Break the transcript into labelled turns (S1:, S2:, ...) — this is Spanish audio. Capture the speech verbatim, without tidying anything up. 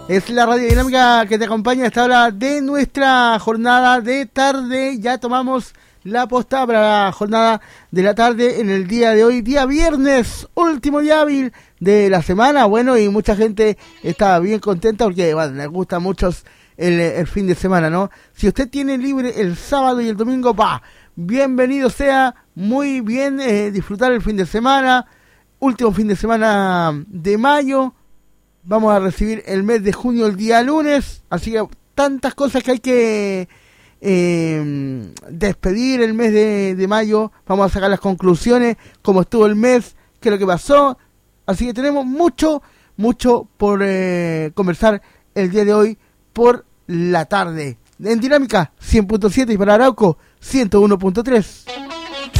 S1: Es la radio dinámica que te acompaña a esta hora de nuestra jornada de tarde. Ya tomamos la posta para la jornada de la tarde en el día de hoy, día viernes, último día hábil de la semana. Bueno, y mucha gente está bien contenta porque, bueno, les gusta mucho el, el fin de semana, ¿no? Si usted tiene libre el sábado y el domingo, va, bienvenido sea, muy bien, eh, disfrutar el fin de semana, último fin de semana de mayo. Vamos a recibir el mes de junio el día lunes, así que tantas cosas que hay que eh, despedir el mes de, de mayo. Vamos a sacar las conclusiones, cómo estuvo el mes, qué es lo que pasó. Así que tenemos mucho, mucho por eh, conversar el día de hoy por la tarde. En Dinámica cien punto siete y para Arauco ciento uno punto tres.